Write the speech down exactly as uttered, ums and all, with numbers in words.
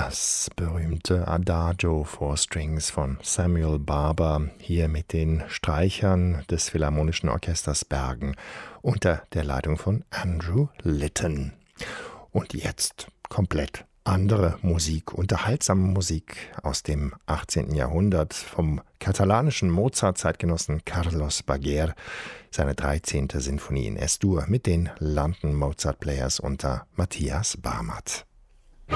Das berühmte Adagio for Strings von Samuel Barber, hier mit den Streichern des Philharmonischen Orchesters Bergen unter der Leitung von Andrew Litton. Und jetzt komplett andere Musik, unterhaltsame Musik aus dem achtzehnten Jahrhundert vom katalanischen Mozart-Zeitgenossen Carlos Baguer, seine dreizehnte Sinfonie in Es-Dur mit den London Mozart Players unter Matthias Barmert.